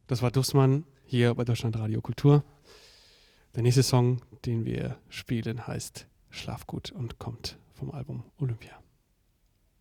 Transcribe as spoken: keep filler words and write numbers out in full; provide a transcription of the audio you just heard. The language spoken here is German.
Das war Dussmann hier bei Deutschlandradio Kultur. Der nächste Song, den wir spielen, heißt Schlaf gut und kommt vom Album Olympia.